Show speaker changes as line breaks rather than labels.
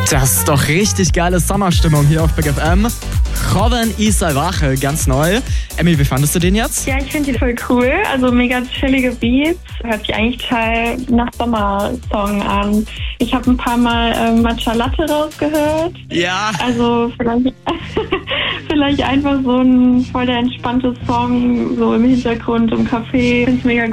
Das ist doch richtig geile Sommerstimmung hier auf Big FM. Joven y Salvaje, ganz neu. Emmy, wie fandest du den jetzt?
Ja, ich finde die voll cool. Also mega chillige Beats. Hört sich eigentlich total nach Sommersong an. Ich habe ein paar Mal Matcha Latte rausgehört.
Ja.
Also vielleicht einfach so ein voll der entspannte Song, so im Hintergrund im Café. Ich finde es mega